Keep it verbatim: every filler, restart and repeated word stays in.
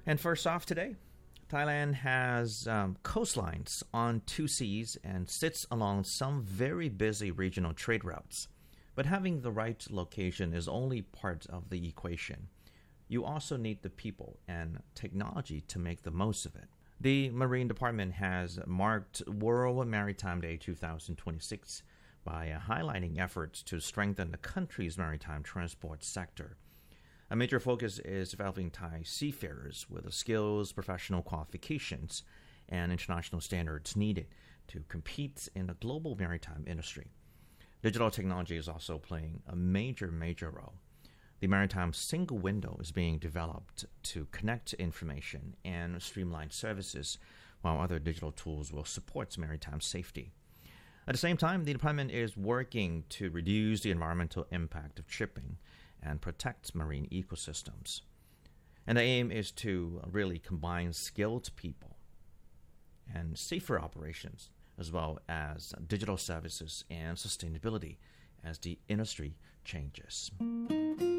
And first off today, Thailand has um, coastlines on two seas and sits along some very busy regional trade routes. But having the right location is only part of the equation. You also need the people and technology to make the most of it. The Marine Department has marked World Maritime Day twenty twenty-six by uh, highlighting efforts to strengthen the country's maritime transport sector. A major focus is developing Thai seafarers with the skills, professional qualifications, and international standards needed to compete in the global maritime industry. Digital technology is also playing a major, major role. The Maritime Single Window is being developed to connect information and streamline services, while other digital tools will support maritime safety. At the same time, the department is working to reduce the environmental impact of shipping and protect marine ecosystems. And the aim is to really combine skilled people and safer operations, as well as digital services and sustainability as the industry changes.